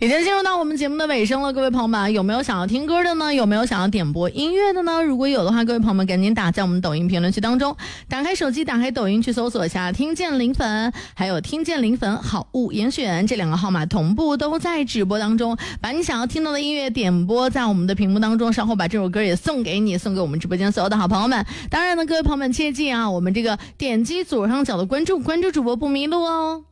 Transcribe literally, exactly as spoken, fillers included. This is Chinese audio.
已经进入到我们节目的尾声了，各位朋友们，有没有想要听歌的呢？有没有想要点播音乐的呢？如果有的话，各位朋友们赶紧打在我们抖音评论区当中，打开手机，打开抖音去搜索一下听见零粉，还有听见零粉好物严选这两个号码同步都在直播当中，把你想要听到的音乐点播在我们的屏幕当中，稍后把这首歌也送给你，送给我们直播间所有的好朋友们。当然呢，各位朋友们切记啊，我们这个点击左上角的关注，关注主播不迷路哦。